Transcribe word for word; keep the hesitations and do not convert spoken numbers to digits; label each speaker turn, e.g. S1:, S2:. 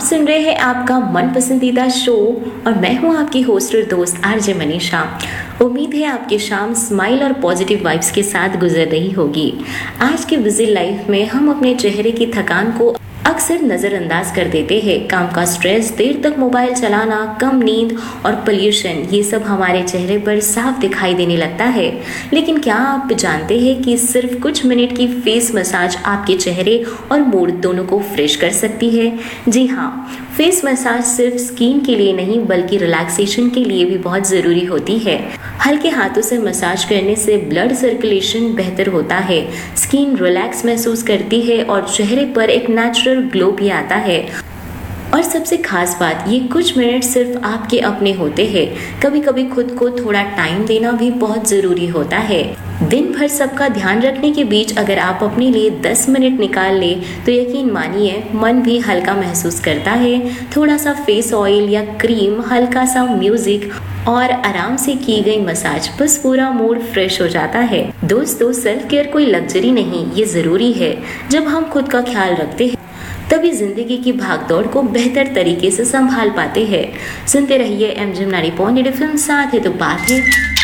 S1: सुन रहे हैं आपका मन पसंदीदा शो और मैं हूं आपकी होस्ट और दोस्त आरजे मनीषा। उम्मीद है आपकी शाम स्माइल और पॉजिटिव वाइब्स के साथ गुजर रही होगी। आज के बिजी लाइफ में हम अपने चेहरे की थकान को अक्सर नज़रअंदाज कर देते हैं। काम का स्ट्रेस, देर तक मोबाइल चलाना, कम नींद और पोल्यूशन, ये सब हमारे चेहरे पर साफ दिखाई देने लगता है। लेकिन क्या आप जानते हैं कि सिर्फ कुछ मिनट की फेस मसाज आपके चेहरे और मूड दोनों को फ्रेश कर सकती है? जी हाँ, फेस मसाज सिर्फ स्किन के लिए नहीं बल्कि रिलैक्सेशन के लिए भी बहुत ज़रूरी होती है। हल्के हाथों से मसाज करने से ब्लड सर्कुलेशन बेहतर होता है, स्किन रिलैक्स महसूस करती है और चेहरे पर एक नेचुरल ग्लो भी आता है। और सबसे खास बात, ये कुछ मिनट सिर्फ आपके अपने होते हैं। कभी कभी खुद को थोड़ा टाइम देना भी बहुत ज़रूरी होता है। दिन भर सबका ध्यान रखने के बीच अगर आप अपने लिए दस मिनट निकाल ले तो यकीन मानिए मन भी हल्का महसूस करता है। थोड़ा सा फेस ऑयल या क्रीम, हल्का सा म्यूजिक और आराम से की गई मसाज, बस पूरा मूड फ्रेश हो जाता है। दोस्तों, सेल्फ केयर कोई लग्जरी नहीं, ये ज़रूरी है। जब हम खुद का ख्याल रखते हैं तभी जिंदगी की भागदौड़ को बेहतर तरीके से संभाल पाते हैं। सुनते रहिए एम जी नारी पॉइंट फिल्म, साथ है तो बात है।